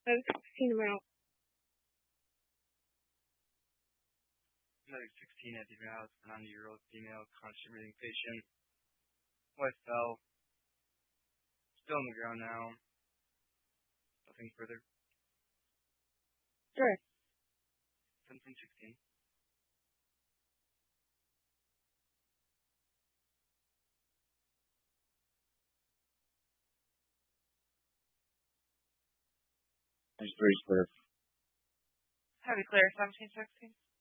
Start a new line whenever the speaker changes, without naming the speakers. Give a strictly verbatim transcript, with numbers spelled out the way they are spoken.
I was sixteen about.
Another sixteen at the house, a ninety-year-old female contributing patient. Wife fell. Still on the ground now. Nothing further.
Sure.
ten from sixteen.
It's very clear.
Heavy clear, seventeen sixteen.